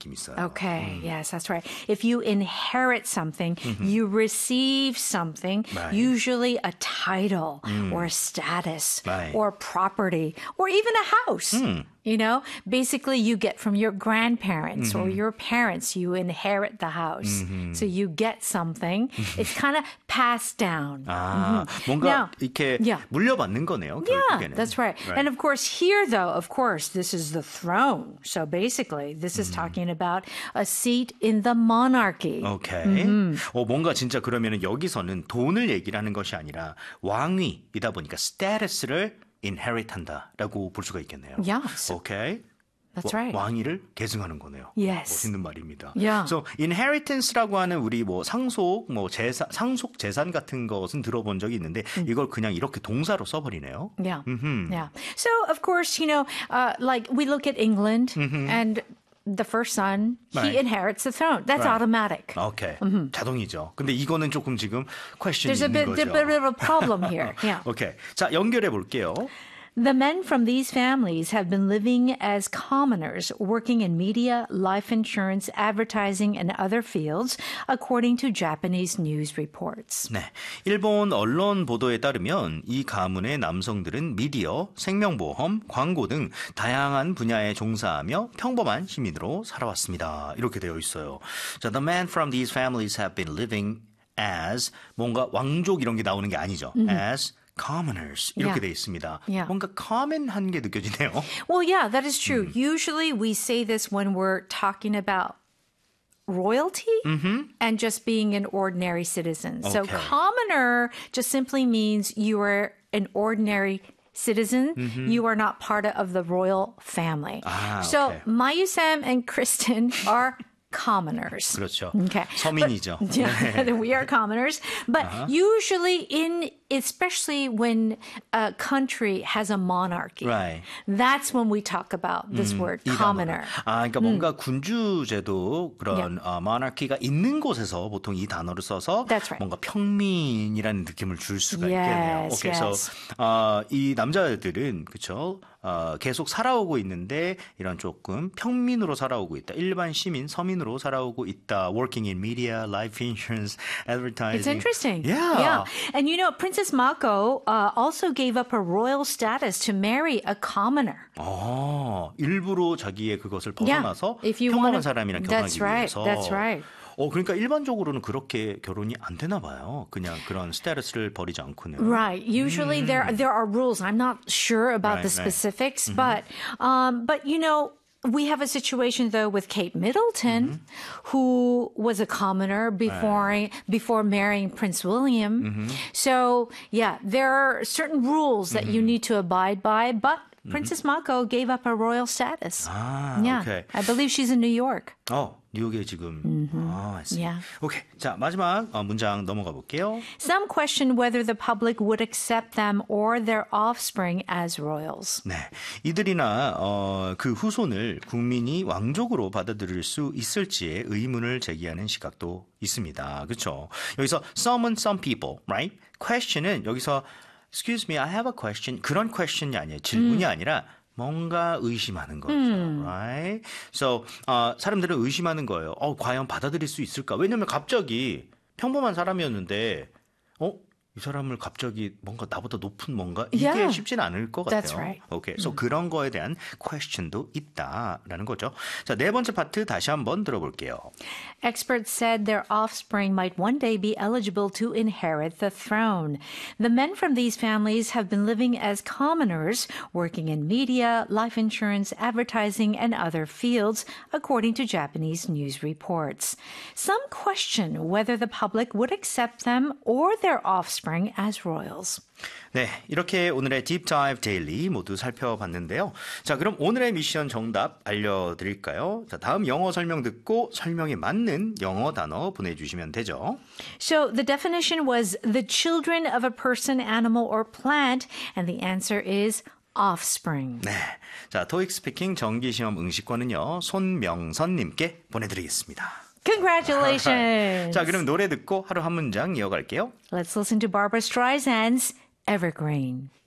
느낌이 있어요. Okay, yes, that's right. If you inherit something, you receive something, Right. usually a title or a status Right. or property or even a house. You know, basically you get from your grandparents or your parents, you inherit the house. So you get something. It's kind of passed down. 아, 뭔가 Now, 이렇게 yeah. 물려받는 거네요. Yeah, 결국에는. that's right. And of course, here, though, of course, this is the throne. So basically, this is talking about a seat in the monarchy. 오케이. 뭔가 진짜 그러면은 여기서는 돈을 얘기를 하는 것이 아니라 왕위이다 보니까 스테이터스를 inherit한다라고 볼 수가 있겠네요. Yes. 오케이. That's right. 왕위를 계승하는 거네요. Yes. 멋있는 말입니다. Yeah. So inheritance라고 하는 우리 뭐 상속, 뭐 재산, 상속 재산 같은 것은 들어본 적이 있는데 이걸 그냥 이렇게 동사로 써버리네요. Yeah. Yeah. So, of course, you know, like we look at England and the first son, Right. he inherits the throne. That's Right. automatic. 오케이. 자동이죠. 근데 이거는 조금 지금 question이 There's a 있는 bit 거죠. of a problem here. Yeah. 오케이. 자, 연결해 볼게요. The men from these families have been living as commoners, working in media, life insurance, advertising, and other fields, according to Japanese news reports. 네, 일본 언론 보도에 따르면 이 가문의 남성들은 미디어, 생명보험, 광고 등 다양한 분야에 종사하며 평범한 시민으로 살아왔습니다. 이렇게 되어 있어요. 자, the men from these families have been living as 뭔가 왕족 이런 게 나오는 게 아니죠. as commoners 이렇게 Yeah. 돼 있습니다. Yeah. 뭔가 common한 게 느껴지네요. Well, yeah, that is true. Usually we say this when we're talking about royalty and just being an ordinary citizen. So Okay. commoner just simply means you are an ordinary citizen. You are not part of the royal family. So okay. Mayu-sam and Kristen are commoners. 그렇죠. Okay. 서민이죠. Yeah, we are commoners. But usually especially when a country has a monarchy, Right. that's when we talk about this word, 이 commoner. 단어를. 그러니까 뭔가 군주제도 그런 모나키가 있는 곳에서 보통 이 단어를 써서 That's right. 뭔가 평민이라는 느낌을 줄 수가 Yes, 있겠네요. 오케이, yes. 그래서 이 남자들은 그렇죠. 계속 살아오고 있는데 이런 조금 평민으로 살아오고 있다. 일반 시민, 서민으로 살아오고 있다. Working in media, life insurance, advertising. It's interesting. Yeah. And you know, Princess Mako also gave up her royal status to marry a commoner. 일부러 자기의 그것을 벗어나서 If you 평범한 wanna- 사람이랑 That's 결혼하기 right. 위해서. That's right. 그러니까 일반적으로는 그렇게 결혼이 안 되나 봐요. 그냥 그런 스테이터스를 버리지 않고는. Right. Usually there are rules. I'm not sure about the Right, right. specifics, but you know, we have a situation though with Kate Middleton, who was a commoner before marrying Prince William. So yeah, there are certain rules that you need to abide by, but Princess Mako gave up her royal status. Yeah, 오케이. I believe she's in New York. 뉴욕에 지금. I see. Yeah. 오케이. 자, 마지막 문장 넘어가 볼게요. Some question whether the public would accept them or their offspring as royals. 네, 이들이나 그 후손을 국민이 왕족으로 받아들일 수 있을지에 의문을 제기하는 시각도 있습니다. 그렇죠? 여기서 some은 some people, right? question은 여기서 excuse me, I have a question. 그런 question이 아니에요. 질문이 아니라 뭔가 의심하는 거죠. Right? So, 사람들은 의심하는 거예요. 과연 받아들일 수 있을까? 왜냐면 갑자기 평범한 사람이었는데, 이 사람을 갑자기 뭔가 나보다 높은 뭔가 이게 Yeah. 쉽지는 않을 것 같아요. That's right. 오케이, so 그런 거에 대한 question도 있다라는 거죠. 자, 네 번째 파트 다시 한번 들어볼게요. Experts said their offspring might one day be eligible to inherit the throne. The men from these families have been living as commoners, working in media, life insurance, advertising, and other fields, according to Japanese news reports. Some question whether the public would accept them or their offspring as royals. 네, 이렇게 오늘의 Deep Dive Daily 모두 살펴봤는데요. 자, 그럼 오늘의 미션 정답 알려드릴까요? 자, 다음 영어 설명 듣고 설명에 맞는 영어 단어 보내주시면 되죠. So the definition was the children of a person, animal, or plant, and the answer is offspring. 네, 자, 토익 스피킹 정기시험 응시권은요, 손명선님께 보내드리겠습니다. Congratulations! 자, 그럼 노래 듣고 하루 한 문장 이어갈게요. Let's listen to Barbara Streisand's Evergreen.